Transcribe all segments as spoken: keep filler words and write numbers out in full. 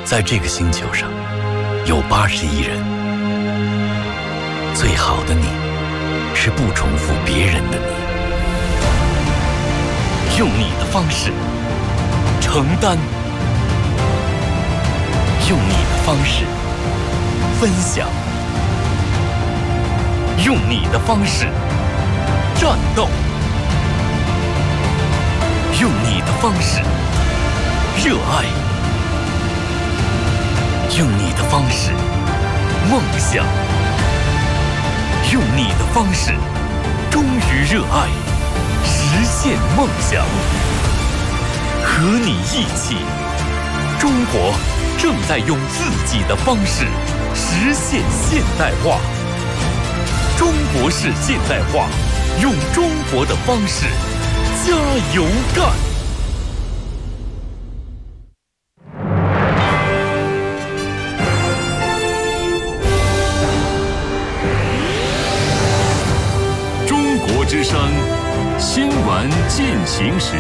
在这个星球上有八十亿人，最好的你是不重复别人的你，用你的方式承担，用你的方式分享，用你的方式战斗，用你的方式热爱，用你的方式梦想，用你的方式忠于热爱，实现梦想。和你一起，中国正在用自己的方式实现现代化。中国式现代化，用中国的方式加油干！ 中国之声新闻进行时。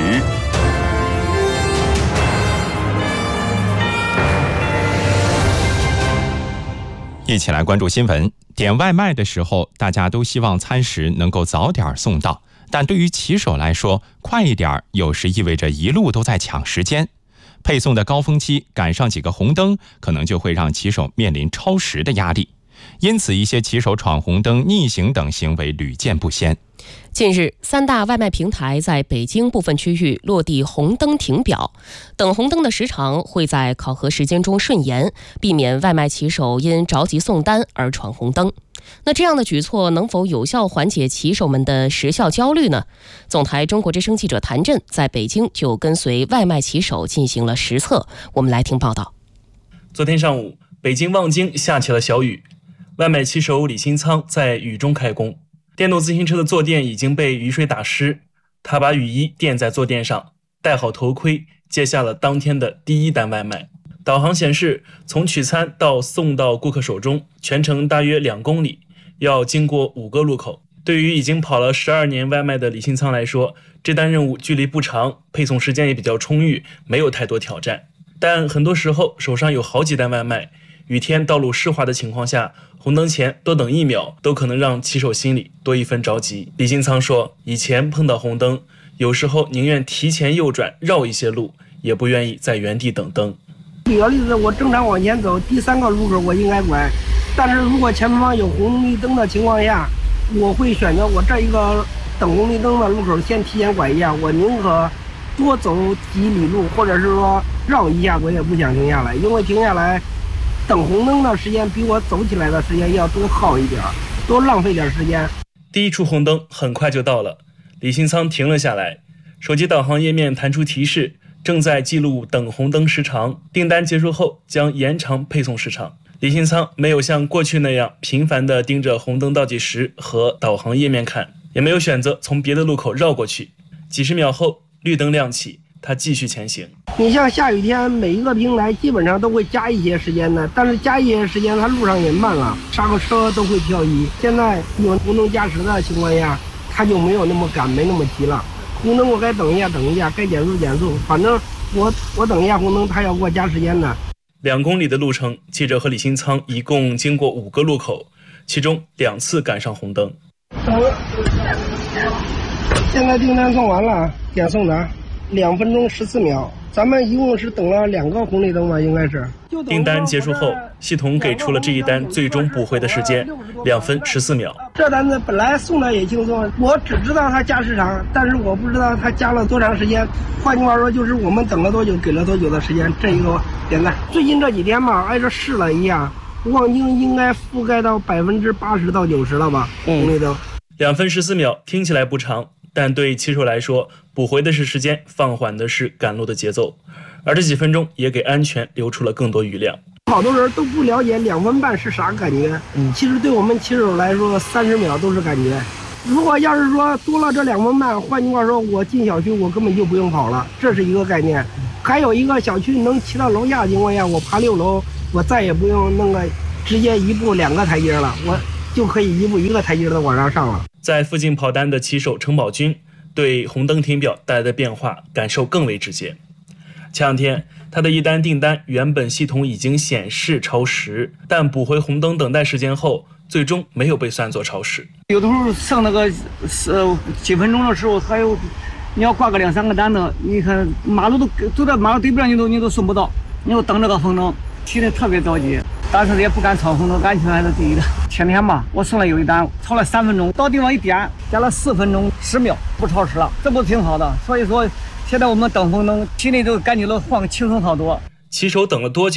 一起来关注新闻。点外卖的时候，大家都希望餐食能够早点送到，但对于骑手来说，快一点有时意味着一路都在抢时间。配送的高峰期赶上几个红灯，可能就会让骑手面临超时的压力。因此，一些骑手闯红灯、逆行等行为屡见不鲜。 近日，三大外卖平台在北京部分区域落地红灯停表，等红灯的时长会在考核时间中顺延，避免外卖骑手因着急送单而闯红灯。那这样的举措能否有效缓解骑手们的时效焦虑呢？总台中国之声记者谭震在北京就跟随外卖骑手进行了实测，我们来听报道。 昨天上午，北京望京下起了小雨，外卖骑手李新仓在雨中开工。电动自行车的坐垫已经被雨水打湿，他把雨衣垫在坐垫上，戴好头盔，接下了当天的第一单外卖。导航显示，从取餐到送到顾客手中，全程大约两公里，要经过五个路口。对于已经跑了十二年外卖的李新仓来说，这单任务距离不长，配送时间也比较充裕，没有太多挑战。但很多时候手上有好几单外卖，雨天道路湿滑的情况下，红灯前多等一秒都可能让骑手心里多一分着急。李新仓说，以前碰到红灯，有时候宁愿提前右转绕一些路，也不愿意在原地等灯。 举个例子，我正常往前走，第三个路口我应该拐，但是如果前方有红绿灯的情况下，我会选择我这一个等红绿灯的路口先提前拐一下，我宁可多走几里路，或者是说绕一下，我也不想停下来，因为停下来等红灯的时间比我走起来的时间要多耗一点，多浪费点时间。 第一处红灯很快就到了，李新仓停了下来，手机导航页面弹出提示，正在记录等红灯时长，订单结束后将延长配送时长。李新仓没有像过去那样频繁地盯着红灯倒计时和导航页面看，也没有选择从别的路口绕过去。几十秒后，绿灯亮起，他继续前行。 你像下雨天，每一个平台基本上都会加一些时间的，但是加一些时间，它路上也慢了，刹个车都会漂移。现在有红灯加时的情况下，它就没有那么赶，没那么急了。红灯我该等一下，等一下，该减速减速，反正我我等一下红灯，它要给我加时间的。 两公里的路程，记者和李新仓一共经过五个路口，其中两次赶上红灯。 现在订单送完了，点送达，两分钟十四秒。咱们一共是等了两个红绿灯吧，应该是。 订单结束后，系统给出了这一单最终补回的时间，两分十四秒。 这单子本来送的也轻松，我只知道它加时长，但是我不知道它加了多长时间。换句话说，就是我们等了多久，给了多久的时间。这一个点赞。最近这几天吧，挨着试了一下，望京应该覆盖到百分之八十到九十了吧，红绿灯。 两分十四秒听起来不长，但对骑手来说，补回的是时间，放缓的是赶路的节奏，而这几分钟也给安全留出了更多余量。 好多人都不了解两分半是啥感觉，嗯，其实对我们骑手来说，三十秒都是感觉。如果要是说多了这两分半，换句话说，我进小区我根本就不用跑了，这是一个概念。还有一个小区能骑到楼下的情况下，我爬六楼，我再也不用那个直接一步两个台阶了，我就可以一步一个台阶的往上上了。 在附近跑单的骑手程宝军对红灯停表带来的变化感受更为直接。前两天， 他的一单订单原本系统已经显示超时，但补回红灯等待时间后，最终没有被算作超时。 有的时候剩那个呃几分钟的时候，还有你要挂个两三个单子，你看马路都走在马路对边，你都你都顺不到，你要等这个红灯，心里特别着急。但是也不敢闯红灯，安全还是第一的。前天吧，我送了有一单，超了三分钟，到地方一点，加了四分钟十秒，不超时了，这不挺好的？所以说，现在我们等红灯，心里就感觉到放轻松好多。 骑手等了多久？